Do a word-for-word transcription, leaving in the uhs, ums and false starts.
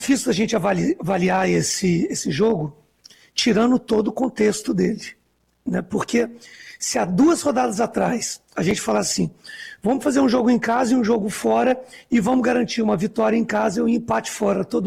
difícil da gente avali, avaliar esse, esse jogo tirando todo o contexto dele, né? Porque se há duas rodadas atrás a gente fala assim, vamos fazer um jogo em casa e um jogo fora e vamos garantir uma vitória em casa e um empate fora, todo